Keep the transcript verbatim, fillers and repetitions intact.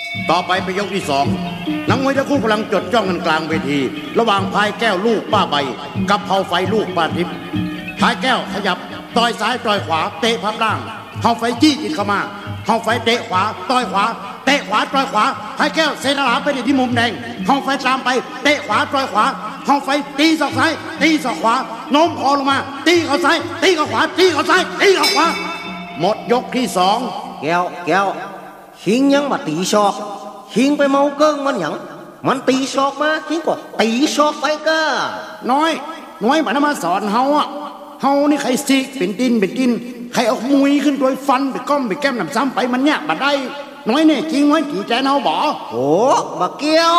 ต่อไปไปยกที่สองนักมวยทั้งคู่กำลังจดจ้องกันกลางเวทีระหว่างพายแก้วลูกป้าใบกับเผาไฟลูกป้าทิพย์พายแก้วขยับต่อยซ้ายต่อยขวาเตะพับล่างเผาไฟจี้จิตเข้ามาเผาไฟเตะขวาต่อยขวาเตะขวาต่อยขวาพายแก้วเซนาลาไปที่มุมแดงเผาไฟตามไปเตะขวาต่อยขวาเผาไฟตีศอกซ้ายตีศอกขวาโน้มคอลงมาตีเข้าซ้ายตีเข้าขวาตีเข้าซ้ายตีเข้าขวาหมดยกที่สองแก้วแก้วหิงยังมาตีศอกหิงไปเมาเกิ้งมันหยังมันตีศอกมาหิงก็ตีศอกไปก็น้อยน้อยมันมาสอนเฮาอ่ะเฮานี่ใครซีกเป็นดินเป็นดินใครเอามุยขึ้นโดยฟันไปก้อมไปแก้มนำซ้ำไปมันเนี่ยบัดได้น้อยเนี่ยจริงน้อยกี่ใจเฮาบ่โอ้บักเกี้ยว